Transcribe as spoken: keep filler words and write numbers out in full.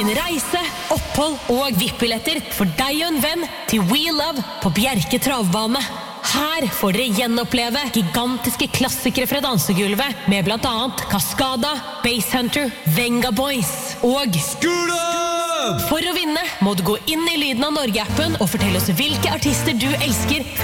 Vinn reise, opphold og V I P-billetter for deg og en venn til We Love på Bjerke travbane. Her får dere gjenoppleve gigantiske klassikere fra dansegulvet med blant annet Cascada, Basshunter, Venga Boys og Skula! For å vinne må du gå inn i Lyden av Norge-appen og fortelle oss hvilke artister du elsker